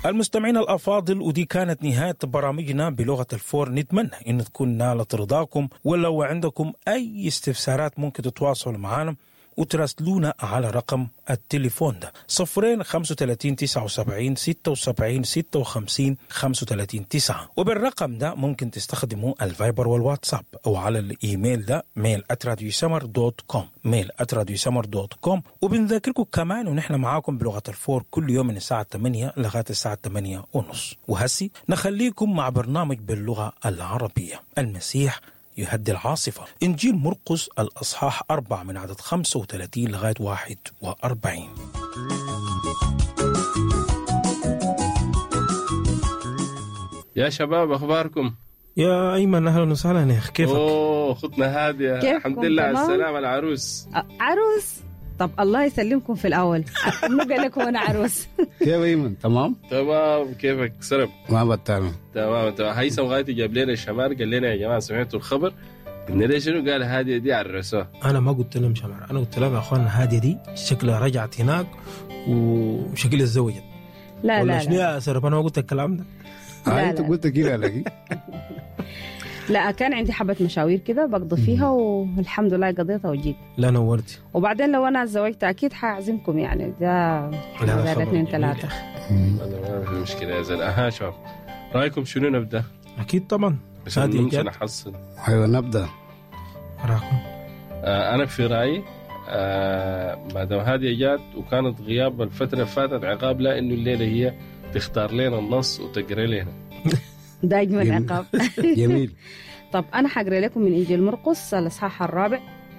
المستمعين الأفاضل، ودي كانت نهاية برامجنا بلغة الفور. نتمنى أن تكون نالت رضاكم، ولو عندكم أي استفسارات ممكن تتواصلوا معنا وتراسلونا على رقم التليفون ده 035 79 76 56 35 9. وبالرقم ده ممكن تستخدموا الفايبر والواتساب، أو على الإيميل ده mail@radiosamar.com mail@radiosamar.com. وبنذكركم كمان ونحن معاكم بلغة الفور كل يوم من الساعة 8 لغاية الساعة 8:30. وهسي نخليكم مع برنامج باللغة العربية. المسيح يهدي العاصفة، إنجيل مرقس الأصحاح 4 من عدد 35 لغاية 41. يا شباب أخباركم؟ يا أيمن أهلا وسهلا يا أخي، كيفك؟ خطنا هادية الحمد لله على السلامة. العروس عروس؟ طب الله يسلمكم في الأول. نقول لكم أنا عروس. كيف أيمن؟ تمام كيفك سرب؟ ما بتعمل تمام. هيثم غايتي جاب لنا الشمار، قال لنا يا جماعة سمعتوا الخبر؟ قلنا ليه شنو؟ قال هادية دي عرسوها. أنا ما قلت لهم شمار، أنا قلت لهم يا أخوانا هادية دي شكلها رجعت هناك وشكلها اتزوجت. لا شنو يا سرب؟ أنا ما قلت الكلام ده. أنت قلت كده لكن لا، كان عندي حبة مشاوير كده بقضي فيها والحمد لله قضيتها وجيت. لا نورتي. وبعدين لو أنا اتزوجت أكيد حأعزمكم يعني. ده 2-3. هذا ما في مشكلة يا زلمة. شباب رأيكم شنو نبدأ؟ أكيد طبعا. هادية نحصل. أيوة نبدأ. راكم. أنا في رأيي ما دام هادية جات وكانت غياب الفترة فاتت عقاب، لا إنه الليلة هي تختار لنا النص وتقرأ لنا. ده أجمل عقاب. جميل. طب أنا حقرأ لكم من إنجيل مرقس الإصحاح 4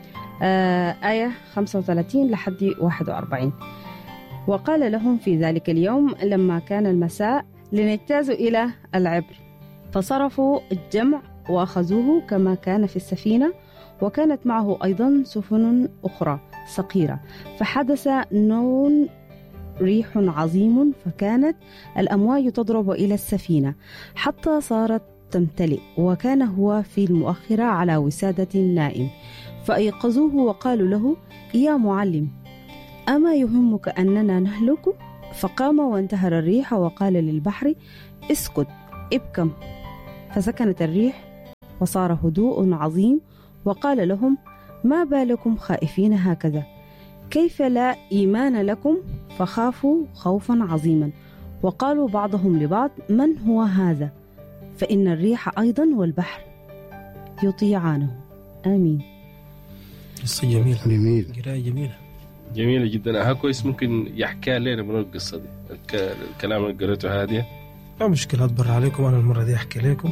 آية 35 لحد 41. وقال لهم في ذلك اليوم لما كان المساء لنجتازوا إلى العبر، فصرفوا الجمع وأخذوه كما كان في السفينة، وكانت معه أيضا سفن أخرى صغيرة. فحدث نون ريح عظيم، فكانت الأمواج تضرب إلى السفينة حتى صارت تمتلئ، وكان هو في المؤخرة على وسادة نائم. فأيقظوه وقالوا له يا معلم، أما يهمك أننا نهلك؟ فقام وانتهر الريح وقال للبحر اسكت ابكم، فسكنت الريح وصار هدوء عظيم. وقال لهم ما بالكم خائفين هكذا؟ كيف لا إيمان لكم؟ فخافوا خوفا عظيما، وقالوا بعضهم لبعض من هو هذا؟ فإن الريح أيضا والبحر يطيعانه. آمين. قصة جميلة. جميل. جميلة جدا. كويس ممكن يحكي لنا من القصة دي الكلام اللي قريته هادية؟ لا مشكلة، أدبر عليكم أنا المرة دي أحكي لكم.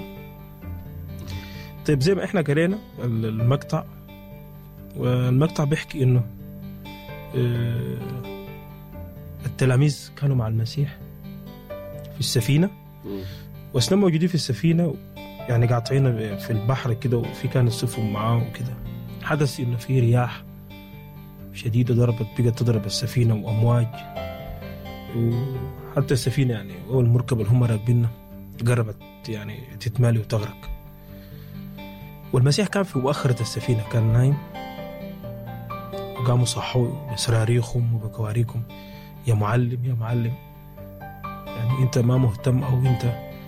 طيب زي ما إحنا قرينا المقطع، والمقطع بيحكي إنه التلاميذ كانوا مع المسيح في السفينة، وأثناء موجودين في السفينة يعني قاطعين في البحر كده، وفي كانت سفن معاه وكده. حدث إنه في رياح شديدة بقت تضرب السفينة وأمواج، وحتى السفينة يعني أو المركب اللي هم راكبينها قربت يعني تتمالي وتغرق. والمسيح كان في مؤخرة السفينة، كان نايم، وقاموا صحوا بصراريخهم وبكواريكم يا معلم يا معلم. يعني أنت ما مهتم، أو أنت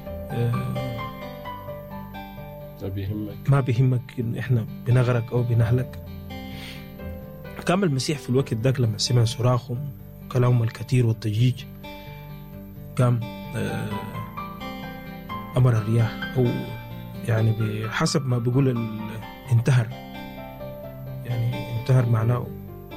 ما بيهمك إن إحنا بنغرق أو بنهلك. كان المسيح في الوقت ذاك لما سمع صراخهم وكلامهم الكثير والضجيج، قام أمر الرياح، أو يعني بحسب ما بيقول انتهر، يعني انتهر معناه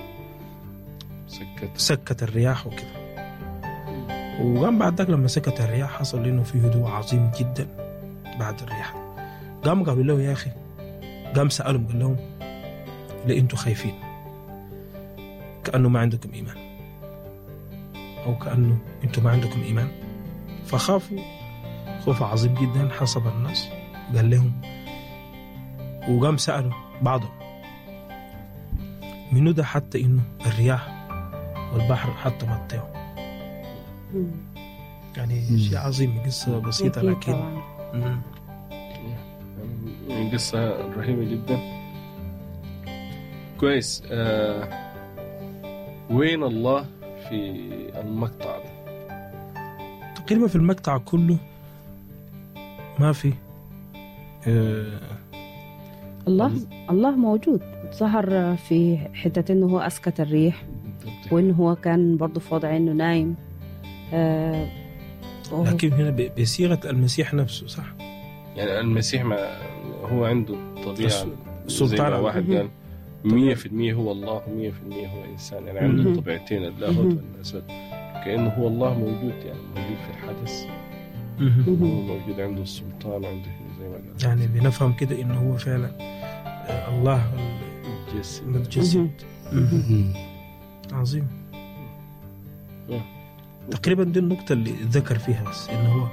سكت الرياح وكده. وقام بعد ذاك لما سكت الرياح حصل لأنه في هدوء عظيم جدا بعد الرياح. قام قالوا له يا أخي، قام سألهم قال لهم ليه أنتوا خايفين؟ كأنه ما عندكم إيمان، أو كأنه أنتوا ما عندكم إيمان. فخافوا خوف عظيم جدا حسب الناس قال لهم. وقام سألوا بعضهم منو ده حتى إنه الرياح والبحر حتى مطيعوا. يعني شيء عظيم، قصة بسيطة لكن قصة رهيبة جدا. كويس. وين الله في المقطع ده؟ تقريبا في المقطع كله ما في الله موجود، ظهر في حتة إنه هو أسكت الريح، وإنه هو كان برضو في وضع إنه نايم. لكن هنا بصيغة المسيح نفسه، صح؟ يعني المسيح ما هو عنده طبيعة السلطان. واحد قال 100% هو الله 100% هو إنسان، يعني عنده طبيعتين، اللاهوت والناسوت، كأنه هو الله موجود، يعني موجود في الحدث، هو موجود، عنده السلطان، عنده زي ما قال. يعني بنفهم كده إنه هو فعلا الله المتجسد. عظيم. تقريبا دي النقطة اللي ذكر فيها، بس إنه هو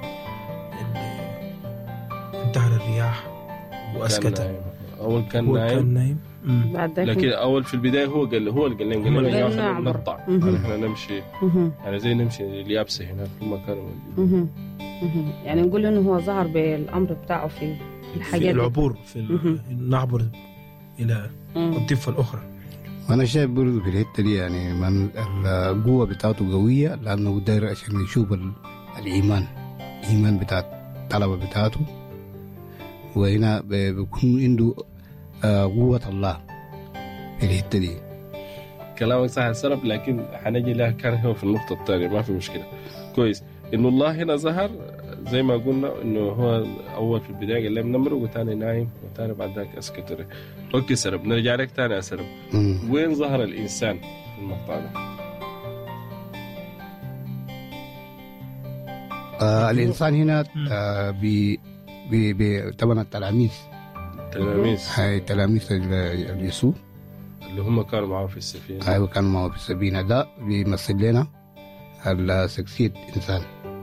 انتهر الرياح وأسكتها. أول كان نايم. لكن أول في البداية هو اللي قال لنا نقطع، نحن نمشي، يعني زي نمشي اليابسة هناك في مكان موجود. يعني نقول إنه هو ظهر بالأمر بتاعه في الحاجات، في العبور، في نعبر إلى الضفة الأخرى. وأنا شايف برضو في الحتة دي يعني من القوة بتاعته قوية، لأنه داير عشان يشوف الإيمان بتاع الطلبة بتاعته، وهنا بيكون عنده قوة الله في الحتة دي. كلامك صح السرب، لكن حنجي لها كان هو في النقطة الثانية، ما في مشكلة. كويس إنه الله هنا ظهر زي ما قلنا، إنه هو أول في البداية قال لهم نمرق، وثاني نايم، وثاني بعد ذاك أسكتر. أوكي سرب، نرجع لك ثاني يا سرب. وين ظهر الإنسان في المقطع ده؟ الإنسان هنا طبعا التلاميذ هاي تلاميذ يسوع اللي هم كانوا معه في السفينة. أيوة كانوا معه في السفينة، ده بيمثل لنا الشخصية إنسان.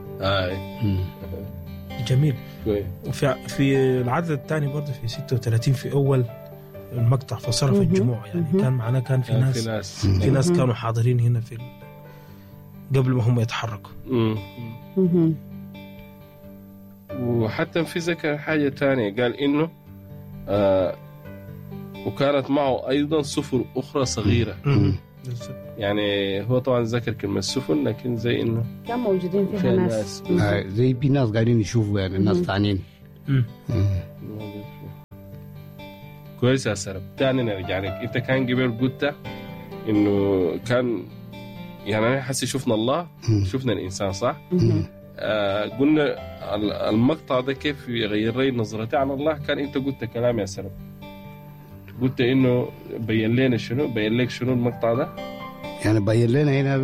جميل. وفي العدد الثاني برضه في 36 في أول المقطع فصرف الجموع، يعني كان معنا، كان في ناس كانوا حاضرين هنا في قبل ما هم يتحركوا. وحتى في ذكر حاجة تانية، قال إنه وكانت معه أيضا سفن أخرى صغيرة. يعني هو طبعا ذكر كلمة سفن، لكن زي إنه كان موجودين فيها ناس زي في ناس قاعدين يشوفوا، يعني الناس ثانيين. كويس يا سرب. تاني نرجع لك، أنت كان قبل قلت إنه كان، يعني أنا حسي شفنا الله، شفنا الإنسان، صح؟ قلنا المقطع ده كيف يغير لي نظرتي عن الله. كان أنت قلت كلام يا سرب، قلت إنه بين لنا شنو، بين لك شنو المقطع ده؟ يعني بين لنا هنا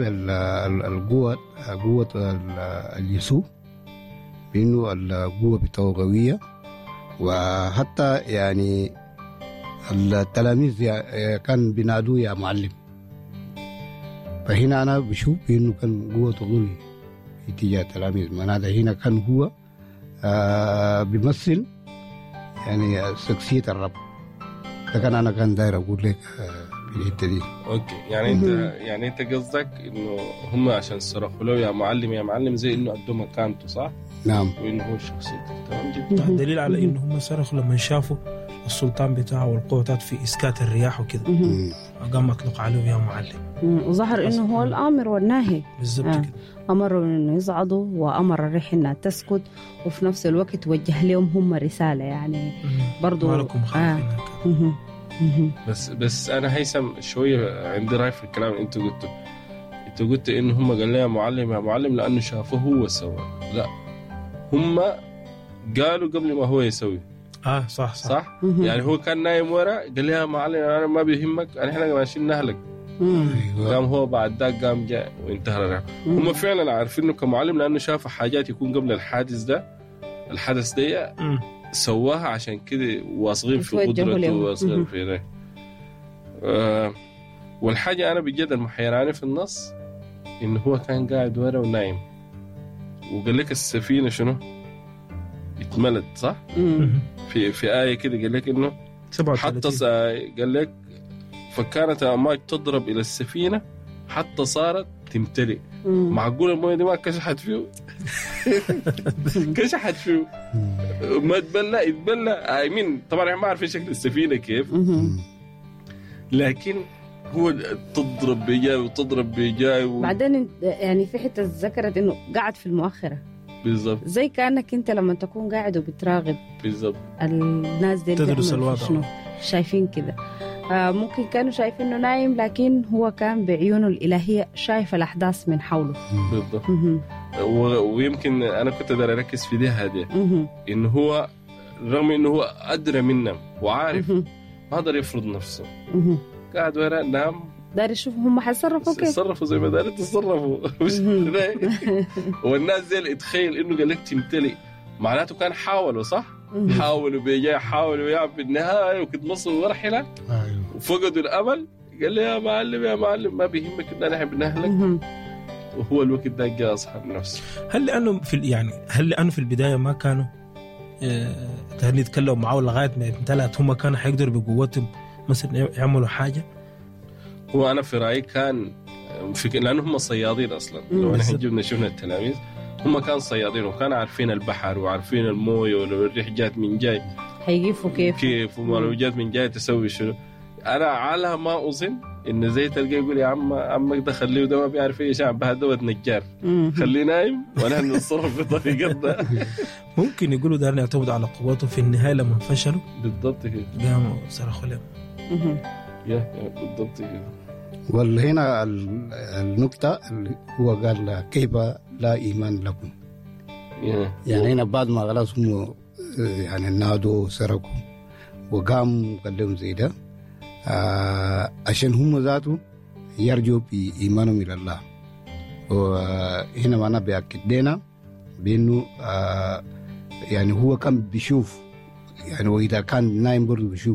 قوة اليسوع، بأنه القوة بتاعه قوية، وحتى يعني التلاميذ كان بينادوه يا معلم. فهنا أنا بشوف بأنه كان قوته قوية في تجاه التلاميذ، معناته هنا كان هو بيمثل يعني شخصية الرب. لكن أنا كان داير أقول لك في الحتة دي. أوكي، يعني أنت قصدك إنه هم عشان صرخوا له يا معلم يا معلم، زي إنه قدوا مكانته، صح؟ نعم. وإنه هو شخصيته. تمام جدا. دليل على إنه هم صرخوا لما شافوا السلطان بتاعه والقوة في إسكات الرياح وكده، قام مطلق عليه يا معلم. وظهر إنه هو الآمر والناهي. بالضبط كده. أمروا إنه يصعدوا، وأمر الريح إنها تسكت، وفي نفس الوقت وجه لهم هم رسالة، يعني برضو ما لكم خائفين. بس أنا هيثم شوية عندي رأي في الكلام اللي أنت قلته. أنت قلت إنه هم قال لي يا معلم لأنه شافوه هو سوى. لا، هم قالوا قبل ما هو يسوي. صح. يعني هو كان نايم ورا، قال لي يا معلم أنا ما بيهمك، احنا ماشيين نهلك. قام هو بعد ذاك قام جاء وانتهى الرحلة. هم فعلا عارفينه كمعلم، لأنه شافوا حاجات يكون قبل الحدث ده سواها، عشان كده واثقين في قدرته واثقين في ده. والحاجة أنا بجد المحيراني في النص إنه هو كان قاعد ورا ونايم، وقال لك السفينة شنو اتملت، صح؟ في آية كده قال لك إنه حتى قال لك فكانت الأمواج تضرب إلى السفينة حتى صارت تمتلئ. معقول المويه دي ما كشحت فيه؟ كشحت فيه ما يتبلى آمين. طبعا ما عارفين شكل السفينة كيف، لكن هو تضرب بجاي وتضرب بجاي بعدين يعني في حتة ذكرت إنه قاعد في المؤخرة. بالضبط زي كأنك أنت لما تكون قاعد وبتراقب بالضبط الناس دي تدرس الوضع شايفين كده. ممكن كانوا شايفين إنه نايم، لكن هو كان بعيونه الإلهية شايف الأحداث من حوله. بالضبط. ويمكن أنا كنت داير أركز في دي هذه، إنه هو رغم إنه هو أدرى منا وعارف ما قدر يفرض نفسه، قاعد وراء نام داري يشوف هم حيتصرفوا كيف، يتصرفوا زي ما داري تصرفوا. والناس زي اللي اتخيل إنه قال لك تمتلئ، معناته كان حاولوا صح؟ حاولوا بيجي حاولوا يعب بالنهاية وكد مصر ورحلة وفقدوا الأمل. قال لي يا معلم ما بيهمك إن أنا أحب نهلك. وهو الوقت ده جاء أصحاب نفسه. هل لأنه في البداية ما كانوا يتكلموا معه لغاية ما امتلأت، هم كانوا حيقدروا بقوتهم مثلا يعملوا حاجة؟ هو أنا في رأيي كان لأنه هم صيادين أصلا. لو نحن جبنا شفنا التلاميذ هم كانوا صيادين وكانوا عارفين البحر وعارفين المويه، ولو الريح جات من جاي هيجيفوا كيف ولو جات من جاي تسوي شنو. أنا على ما أظن إن زي تلقى يقول يا عمك ده خليه، ده ما بيعرف أي شيء، بهدوت نجار خليه نايم ونحن نتصرف بطريقتنا. ممكن يقولوا ده يعتمد على قوته، في النهاية لما فشلوا بالضبط كده قاموا صرخوا لهم. بالضبط كده. وهنا النقطة اللي هو قال كيف لا إيمان لكم. يعني هنا بعد ما خلاص هم يعني نادوا سرقوا وقام قال لهم زي ده عشان هم ذاته يرجوا بإيمانهم إلى الله. وهنا معنا بيأكد لنا بأنه يعني هو كان بيشوف، يعني وإذا كان نايم برضو بيشوف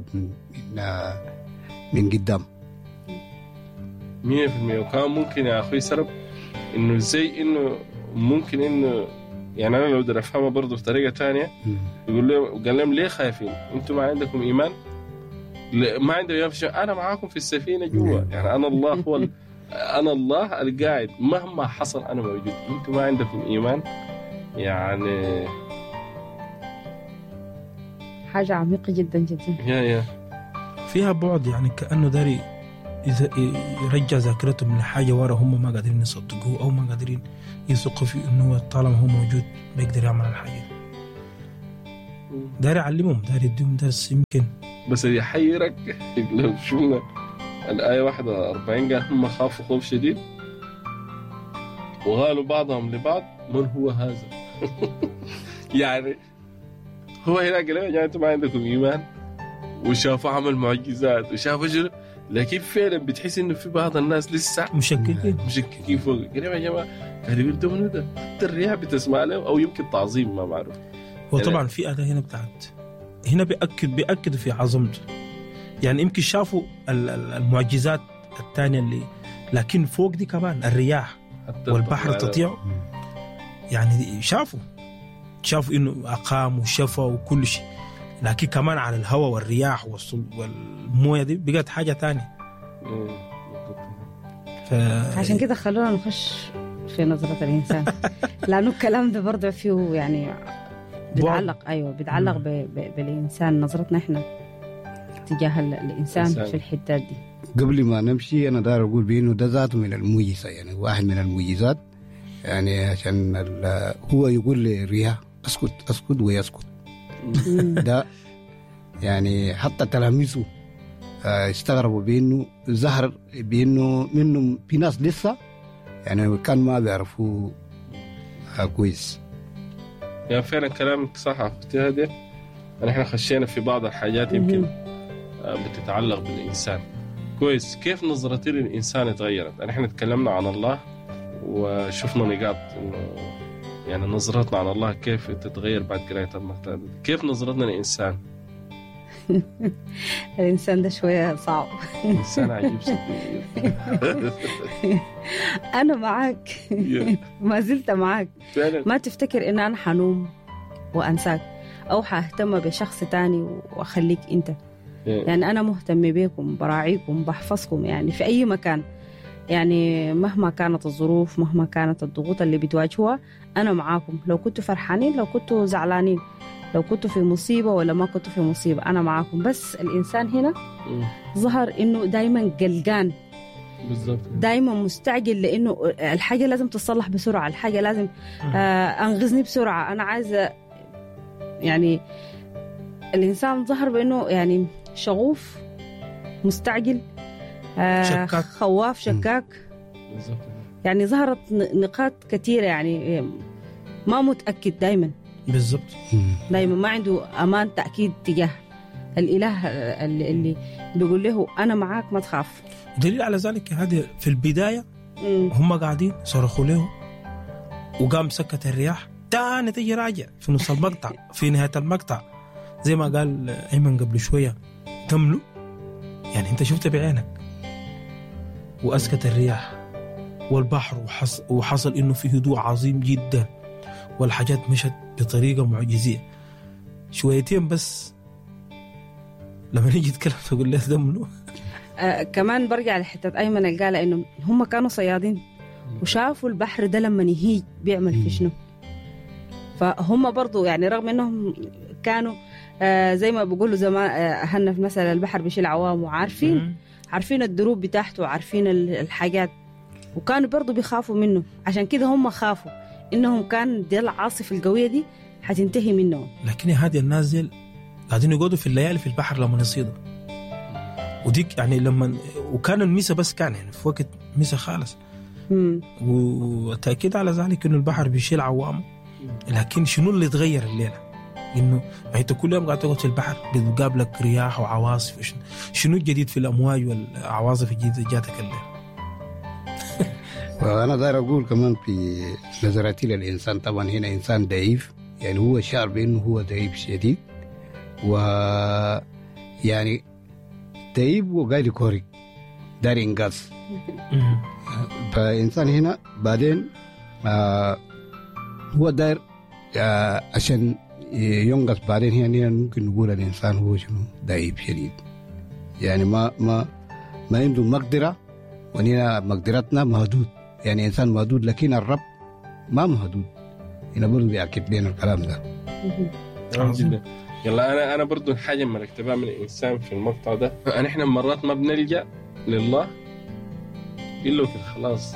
من قدام 100%. وكان ممكن يا أخوي سرب إنه زي إنه ممكن إنه يعني أنا لو بدي أفهمها برضو بطريقة تانية، قال لهم ليه خايفين؟ أنتم ما عندكم إيمان؟ ما عندي إيمان أنا معاكم في السفينة جوا، يعني أنا الله أنا الله القاعد مهما حصل أنا موجود، أنتم ما عندكم إيمان. يعني حاجة عميقة جدا جدا. فيها بعد، يعني كأنه داري إذا يرجع ذاكرتهم لحاجة ورا هم ما قادرين يصدقوه أو ما قادرين يثقوا في إنه طالما هو موجود بيقدر يعمل الحاجة. داري يعلمهم، داري يديهم درس يمكن. بس يحيرك لو شفنا الآية 41 قال هم خافوا خوف شديد وقالوا بعضهم لبعض من هو هذا. يعني هو هنا قال يعني أنتم ما عندكم إيمان، وشافوا عمل معجزات وشافوا شنو، لكن فعلا بتحس إنه في بعض الناس لسه مشككين فوق. قال يا جماعة قال يقول ده منو ده؟ حتى الرياح بتسمع له أو يمكن تعظيم ما معروف. هو طبعا في آية هنا بتاعت هنا بيأكد في عظمته، يعني يمكن شافوا المعجزات الثانية اللي، لكن فوق دي كمان الرياح والبحر تطيع، يعني شافوا إنه أقام وشفى وكل شيء، لكن كمان على الهواء والرياح والمويه دي بقت حاجة تانية. عشان كده خلونا نخش في نظرة الإنسان، لأنه الكلام ده برضه فيه يعني بيتعلق بالإنسان، نظرتنا إحنا تجاه الإنسان في الحتات دي. قبل ما نمشي أنا داير أقول بأنه ده ذاته من المعجزة، يعني واحد من المعجزات، يعني عشان هو يقول للرياح أسكت ويسكت. ده يعني حتى تلاميذه استغربوا بأنه ظهر بأنه منهم في ناس لسه يعني كان ما بيعرفوا كويس. يعني فعلا كلامك صح أختي هذه. نحن خشينا في بعض الحاجات يمكن بتتعلق بالإنسان. كويس، كيف نظرتي للإنسان اتغيرت؟ نحن تكلمنا عن الله وشفنا نقاط إنه يعني نظرتنا عن الله كيف تتغير بعد قراءة المقطع. كيف نظرتنا للإنسان؟ الإنسان ده شوية صعب. إنسان عجيب صدقني. أنا معاك، ما زلت معاك. ما تفتكر إن أنا حنوم وأنساك أو حاهتم بشخص تاني وأخليك أنت. يعني أنا مهتم بيكم، براعيكم، بحفظكم، يعني في أي مكان، يعني مهما كانت الظروف، مهما كانت الضغوط اللي بتواجهوها أنا معاكم. لو كنتوا فرحانين، لو كنتوا زعلانين، لو كنتوا في مصيبة ولا ما كنتوا في مصيبة، أنا معاكم. بس الإنسان هنا ظهر إنه دايما قلقان، دائما مستعجل، لأنه الحاجة لازم تصلح بسرعة، الحاجة لازم أنغزني بسرعة، أنا عايزة. يعني الإنسان ظهر بأنه يعني شغوف، مستعجل، شكاك، خواف، شكاك. يعني ظهرت نقاط كثيرة، يعني ما متأكد دائما. بالضبط. دائما ما عنده أمان تأكيد تجاه الإله اللي بيقول له أنا معاك ما تخاف. دليل على ذلك هذه في البداية هم قاعدين صرخوا له وقام سكت الرياح، تاني تيجي راجع في نص المقطع في نهاية المقطع زي ما قال أيمن قبل شوية تملو. يعني أنت شفت بعينك وأسكت الرياح والبحر وحصل إنه في هدوء عظيم جدا والحاجات مشت بطريقة معجزية. شويتين بس لما نيجي نتكلم تقول له تملو. كمان برجع لحتة أيمن اللي قال إنه هم كانوا صيادين وشافوا البحر ده لما يهيج بيعمل في شنو. فهم برضو يعني رغم إنهم كانوا زي ما بيقولوا زمان أهلنا في مثل البحر بيشيل عوام، وعارفين الدروب بتاعته وعارفين الحاجات، وكانوا برضو بيخافوا منه. عشان كده هم خافوا إنهم كان دي العاصفة القوية دي حتنتهي منهم. لكن هذه الناس دي قاعدين يقعدوا في الليالي في البحر لما يصيدوا، وديك يعني لما وكان الميسا بس كان يعني في وقت ميسا خالص. وتأكيد على ذلك إنه البحر بيشيل عوامه. لكن شنو اللي تغير الليلة؟ إنه ما أنت كل يوم قاعد تقعد في البحر بتقابلك رياح وعواصف. شنو الجديد في الأمواج والعواصف الجديدة جاتك الليلة؟ وأنا داير أقول كمان في نظرتي للإنسان، طبعا هنا إنسان ضعيف، يعني هو شعر بأنه هو ضعيف شديد، ويعني ضعيف وقاعد يكورك داير إنقاذ. فإنسان هنا بعدين هو داير عشان ينقذ. بعدين هنا ممكن نقول الإنسان هو شنو ضعيف شديد، يعني ما عنده مقدرة، ونحن مقدرتنا محدود، يعني إنسان محدود، لكن الرب ما محدود. هنا برضو بيأكد لنا الكلام ده. جدا. يلا أنا برضو الحاجة ما نكتبها من الإنسان في المقطع ده، نحن مرات ما بنلجأ لله إلا كده خلاص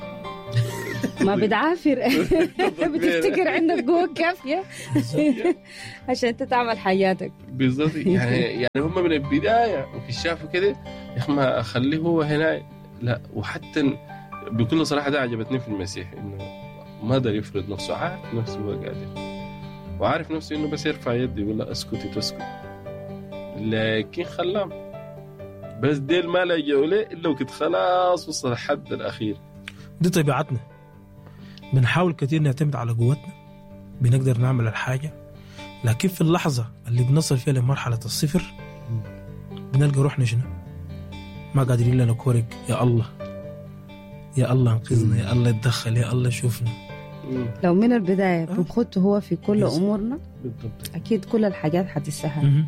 ما بتعافر بتفتكر عندك قوة كافية عشان تعمل حياتك. بالضبط. يعني هم من البداية وكشافوا كده يا أخي ما أخليه هو هنا. لا، وحتى بكل صراحة ده عجبتني في المسيح إنه ما قدر يفرض نفسه، عارف نفسه هو قادر، وعارف نفسه إنه بس يرفع يدي يقول له أسكتي تسكت، لكن خلام بس ديل ما لجأوا له إلا وكده خلاص وصل الحد الأخير. دي طبيعتنا، بنحاول كتير نعتمد على قوتنا، بنقدر نعمل الحاجة، لكن في اللحظة اللي بنصل فيها لمرحلة الصفر بنلقى روحنا شنو ما قادرين لنا كورك. يا الله يا الله انقذنا، يا الله اتدخل، يا الله شوفنا. لو من البداية بنخط هو في كل أمورنا بالضبط. أكيد كل الحاجات حتسهل.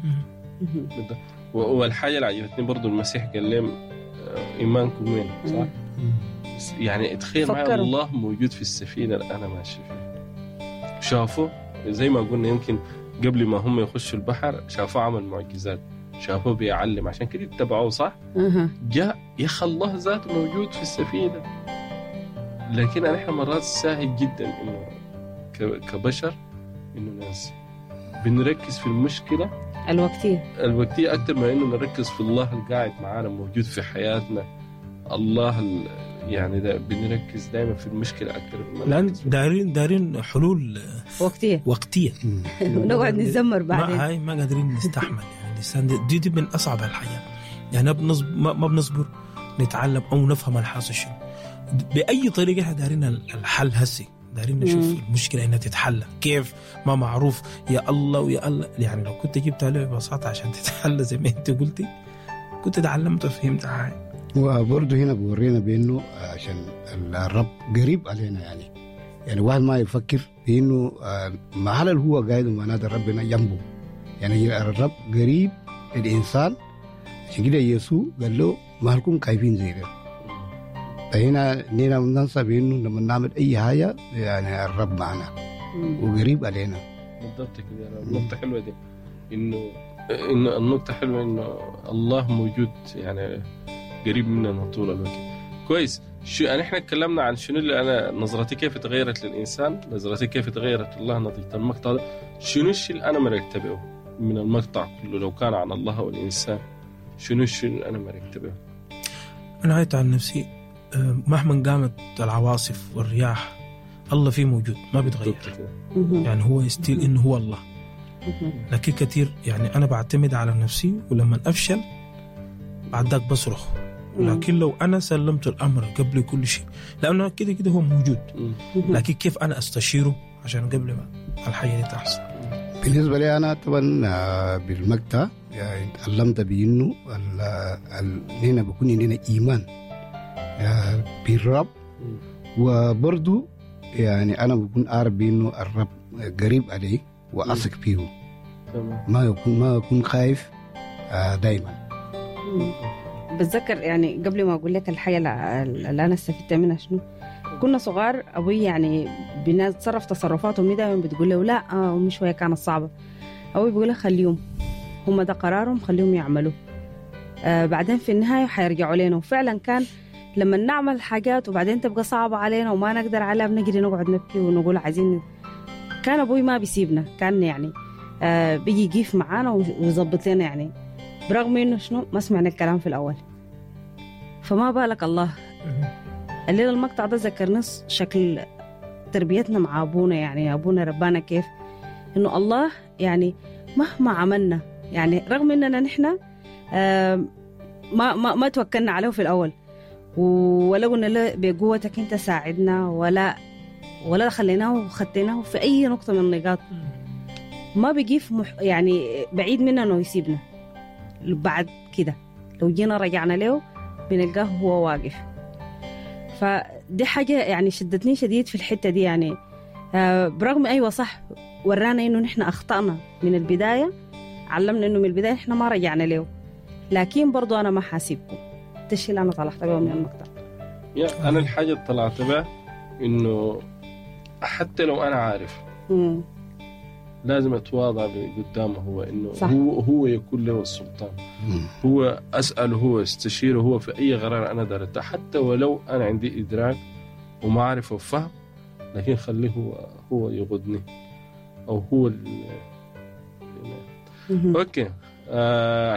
والحاجة اللي عجبتني برضو المسيح قال لهم إيمانكم وين، صح؟ يعني تخيل معي الله موجود في السفينة اللي أنا ماشي فيها. شافوا زي ما قلنا يمكن قبل ما هم يخشوا البحر شافوا عمل معجزات، شافوا بيعلم، عشان كده اتبعوه، صح؟ جاء يخ الله ذاته موجود في السفينة. لكن نحن مرات سهل جدا إنه كبشر إنه ناس بنركز في المشكلة الوقتية أكتر ما إنه نركز في الله القاعد معانا موجود في حياتنا. الله يعني ده بنركز دائما في المشكلة أكتر، لأن دارين حلول وقتية ونقعد نزمر بعدين، ما قادرين نستحمل. يعني الإنسان دي من أصعب الحياة، يعني ما بنصبر نتعلم أو نفهم الحاصل شنو بأي طريقة. إحنا دارين الحل هسي، دارين نشوف المشكلة إنها تتحل كيف ما معروف. يا الله ويا الله، يعني لو كنت جبتها له ببساطة عشان تتحل زي ما أنت قلتي كنت تعلمت وفهمت حاجة. وبرضه هنا بورينا بأنه عشان الرب قريب علينا، يعني واحد ما يفكر بأنه محل اللي هو قاعد ومعناه ربنا جنبه، يعني الرب قريب الإنسان. عشان كده يسوع قال له ما لكم كيفين زي ده. فهنا نينا ننسى بأنه لما نعمل أي حاجة يعني الرب معنا وقريب علينا. بالضبط كده. النقطة حلوة دي، إنه النقطة حلوة إنه الله موجود يعني قريب مننا طول الوقت. كويس. شو يعني احنا اتكلمنا عن شنو اللي انا نظرتي كيف تغيرت للانسان، نظرتي كيف تغيرت الله نتيجه المقطع ده. شنو الشيء اللي انا مرتبه من المقطع كله لو كان عن الله او الانسان؟ شنو الشيء اللي انا مرتبه؟ انا عايت عن نفسي مهما قامت العواصف والرياح الله فيه موجود ما بيتغير. يعني هو يستيل انه هو الله. لكن كتير يعني انا بعتمد على نفسي، ولما افشل بعد ذاك بصرخ. لكن لو أنا سلمت الأمر قبل كل شيء، لأنه كده هو موجود، لكن كيف أنا أستشيره عشان قبل ما الحياة تحصل. بالنسبة لي أنا طبعا بالمقطع يعني علمت بأنه هنا بكون عندنا إيمان بالرب، وبرضو يعني أنا بكون أعرف بأنه الرب قريب عليه وأثق فيه، ما يكون خايف دايما. بتذكر يعني قبل ما أقول لك الحاجة اللي أنا استفدت منها شنو، كنا صغار أبوي يعني بنتصرف تصرفاتهم دي دايما بتقول له لا أمي شوية كانت صعبة، أبوي بيقول له خليهم هم ده قرارهم خليهم يعملوا، بعدين في النهاية حيرجعوا لنا. وفعلا كان لما نعمل حاجات وبعدين تبقى صعبة علينا وما نقدر عليها بنجري نقعد نبكي ونقول عايزين. كان أبوي ما بيسيبنا، كان يعني بيجي يقيف معانا ويظبط لنا يعني، برغم إنه شنو ما سمعنا الكلام في الأول. فما بالك الله. الليلة المقطع ده ذكرنا شكل تربيتنا مع أبونا، يعني أبونا ربانا كيف إنه الله يعني مهما عملنا، يعني رغم إننا نحن ما توكلنا عليه في الأول، ولا قلنا له بقوتك أنت ساعدنا، ولا خليناه وخدتناه في أي نقطة من النقاط، ما بيقيف يعني بعيد مننا إنه يسيبنا. بعد كده لو جينا رجعنا له بنلقاه هو واقف. فدي حاجة يعني شدتني شديد في الحتة دي، يعني برغم أيوة صح ورانا إنه نحن أخطأنا من البداية، علمنا إنه من البداية نحن ما رجعنا له، لكن برضو أنا ما حاسبكم. الشيء اللي أنا طلعت بيه من المقطع، أنا الحاجة اللي طلعت بها إنه حتى لو أنا عارف لازم أتواضع قدامه، هو إنه صح. هو يكون له السلطان، هو أسأله، هو استشيره، هو في أي قرار أنا دارته، حتى ولو أنا عندي إدراك وما أعرف وفهم، لكن خليه هو يغضني أو هو أوكي.